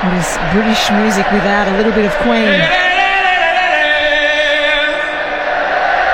What is British music without a little bit of Queen?